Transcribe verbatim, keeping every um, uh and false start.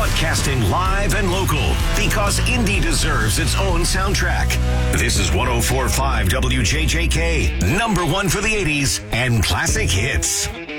Broadcasting live and local because indie deserves its own soundtrack. This is one oh four point five W J J K, number one for the eighties and classic hits.